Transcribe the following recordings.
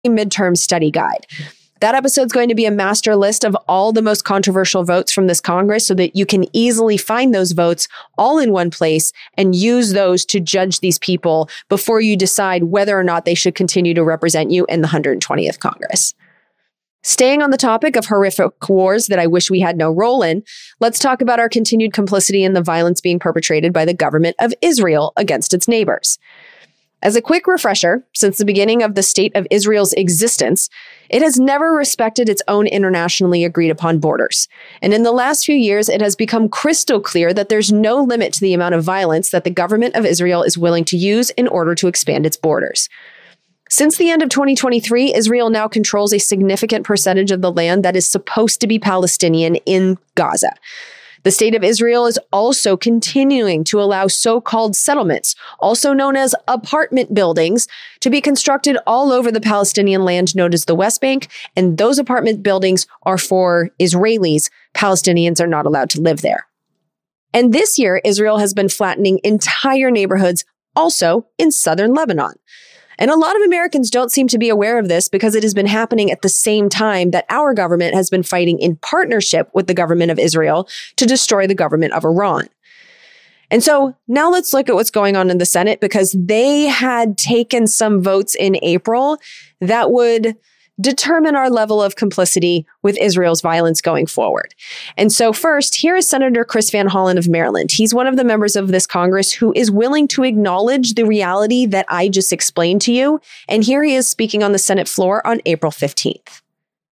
midterm study guide. That episode's going to be a master list of all the most controversial votes from this Congress so that you can easily find those votes all in one place and use those to judge these people before you decide whether or not they should continue to represent you in the 120th Congress. Staying on the topic of horrific wars that I wish we had no role in, let's talk about our continued complicity in the violence being perpetrated by the government of Israel against its neighbors. As a quick refresher, since the beginning of the State of Israel's existence, it has never respected its own internationally agreed upon borders. And in the last few years, it has become crystal clear that there's no limit to the amount of violence that the government of Israel is willing to use in order to expand its borders. Since the end of 2023, Israel now controls a significant percentage of the land that is supposed to be Palestinian in Gaza. The State of Israel is also continuing to allow so-called settlements, also known as apartment buildings, to be constructed all over the Palestinian land known as the West Bank, and those apartment buildings are for Israelis. Palestinians are not allowed to live there. And this year, Israel has been flattening entire neighborhoods, also in southern Lebanon. And a lot of Americans don't seem to be aware of this because it has been happening at the same time that our government has been fighting in partnership with the government of Israel to destroy the government of Iran. And so now let's look at what's going on in the Senate, because they had taken some votes in April that would determine our level of complicity with Israel's violence going forward. And so first, here is Senator Chris Van Hollen of Maryland. He's one of the members of this Congress who is willing to acknowledge the reality that I just explained to you. And here he is speaking on the Senate floor on April 15th.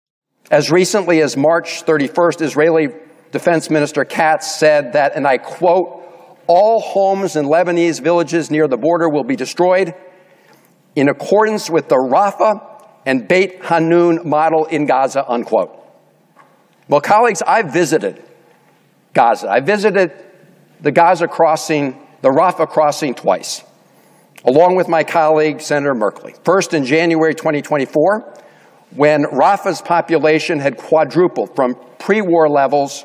As recently as March 31st, Israeli Defense Minister Katz said that, and I quote, "All homes in Lebanese villages near the border will be destroyed in accordance with the Rafah and Beit Hanun model in Gaza," unquote. Well, colleagues, I visited Gaza. I visited the Gaza crossing, the Rafah crossing twice, along with my colleague, Senator Merkley. First in January 2024, when Rafah's population had quadrupled from pre-war levels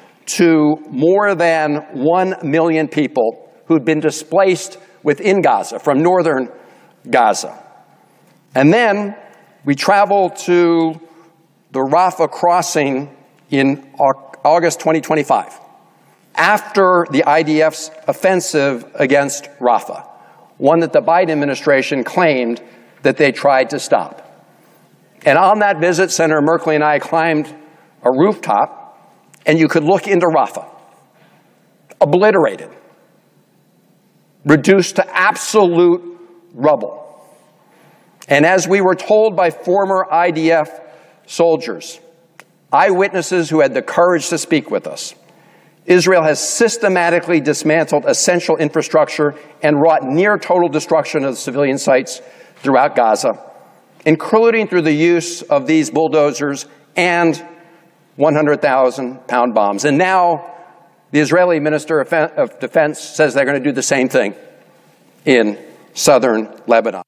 to more than 1 million people who'd been displaced within Gaza, from northern Gaza. And then we traveled to the Rafah crossing in August 2025, after the IDF's offensive against Rafah, one that the Biden administration claimed that they tried to stop. And on that visit, Senator Merkley and I climbed a rooftop, and you could look into Rafah, obliterated, reduced to absolute rubble. And as we were told by former IDF soldiers, eyewitnesses who had the courage to speak with us, Israel has systematically dismantled essential infrastructure and wrought near total destruction of civilian sites throughout Gaza, including through the use of these bulldozers and 100,000-pound bombs. And now the Israeli Minister of Defense says they're going to do the same thing in southern Lebanon.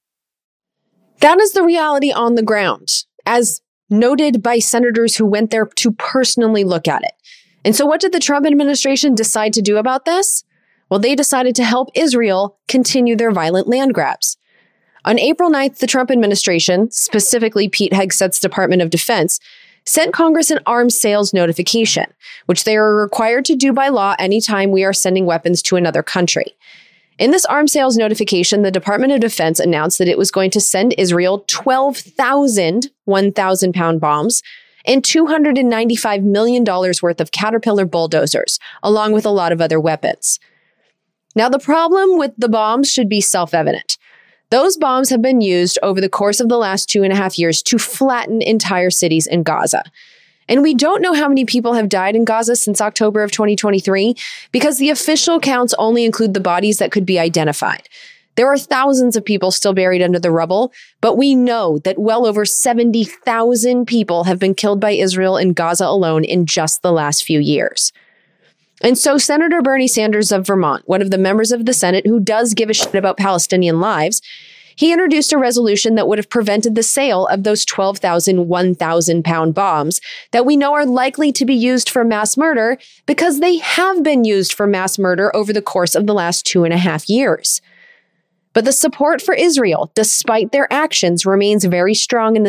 That is the reality on the ground, as noted by senators who went there to personally look at it. And so what did the Trump administration decide to do about this? Well, they decided to help Israel continue their violent land grabs. On April 9th, the Trump administration, specifically Pete Hegseth's Department of Defense, sent Congress an arms sales notification, which they are required to do by law anytime we are sending weapons to another country. In this arms sales notification, the Department of Defense announced that it was going to send Israel 12,000 1,000-pound bombs and $295 million worth of Caterpillar bulldozers, along with a lot of other weapons. Now, the problem with the bombs should be self-evident. Those bombs have been used over the course of the last 2.5 years to flatten entire cities in Gaza. And we don't know how many people have died in Gaza since October of 2023 because the official counts only include the bodies that could be identified. There are thousands of people still buried under the rubble, but we know that well over 70,000 people have been killed by Israel in Gaza alone in just the last few years. And so Senator Bernie Sanders of Vermont, one of the members of the Senate who does give a shit about Palestinian lives, he introduced a resolution that would have prevented the sale of those 12,000 1,000-pound bombs that we know are likely to be used for mass murder because they have been used for mass murder over the course of the last 2.5 years. But the support for Israel, despite their actions, remains very strong in the